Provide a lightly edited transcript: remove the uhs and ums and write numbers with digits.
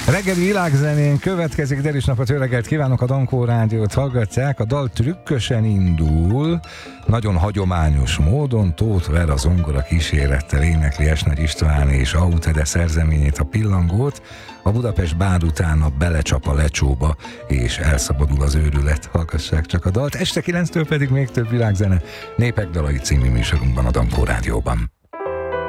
Reggeli világzenén következik, Deris napot, jó reggelt kívánok, a Dankó Rádiót hallgatják. A dal trükkösen indul, nagyon hagyományos módon. Tóth Vera zongora kísérettel énekli Esner István és Autede szerzeményét, a Pillangót. A Budapest bár után a belecsap a lecsóba, és elszabadul az őrület. Hallgassák csak a dalt. Este 9-től pedig még több világzene Népek dalai című műsorunkban, a Dankó Rádióban.